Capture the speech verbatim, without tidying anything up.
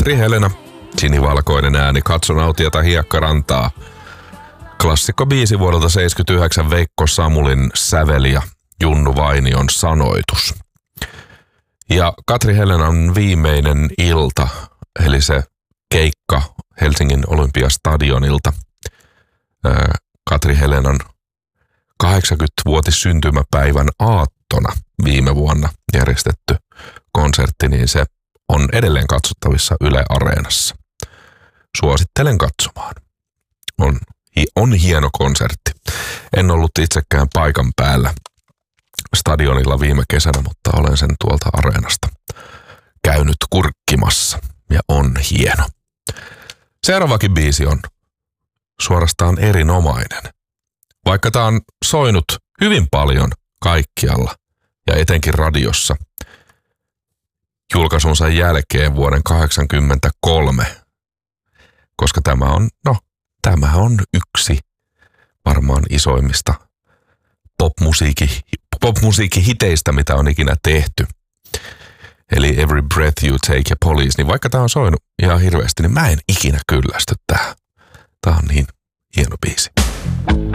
Katri Helena, sinivalkoinen ääni, katson autiota hiekkarantaa. Klassikko biisi vuodelta seitsemänkymmentäyhdeksän, Veikko Samulin säveli ja Junnu Vainion sanoitus. Ja Katri Helenan viimeinen ilta, eli se keikka Helsingin Olympiastadionilta. Katri Helenan kahdeksankymmenvuotis syntymäpäivän aattona viime vuonna järjestetty konsertti, niin se on edelleen katsottavissa Yle Areenassa. Suosittelen katsomaan. On, on hieno konsertti. En ollut itsekään paikan päällä stadionilla viime kesänä, mutta olen sen tuolta Areenasta käynyt kurkkimassa ja on hieno. Seuraavakin biisi on suorastaan erinomainen. Vaikka tää on soinut hyvin paljon kaikkialla ja etenkin radiossa julkaisunsa jälkeen vuoden kahdeksankymmentäkolme, koska tämä on, no, tämä on yksi varmaan isoimmista popmusiikki, popmusiikkihiteistä, mitä on ikinä tehty. Eli Every Breath You Take ja Police, niin vaikka tää on soinut ihan hirveästi, niin mä en ikinä kyllästy tähän. Tää on niin hieno biisi.